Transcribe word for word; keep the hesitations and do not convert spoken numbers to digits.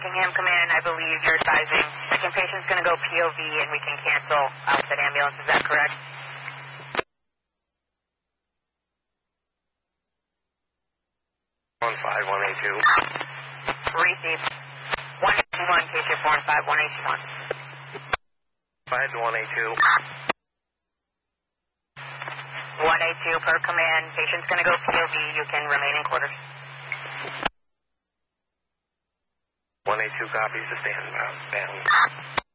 Buckingham Command, I believe you're advising second patient's going to go P O V and we can cancel outside ambulance. Is that correct? one five one eight two. Receive. one eighty-one, patient four and five, one eighty-one. five to one eighty-two. one eighty-two per command. Patient's going to go P O V. You can remain in quarters. one eighty-two copies to stand. Uh, stand.